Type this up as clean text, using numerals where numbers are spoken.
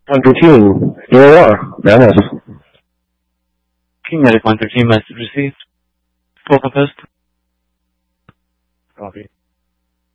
113, AOR, Mammoth. King Medic 113, message received. Full post.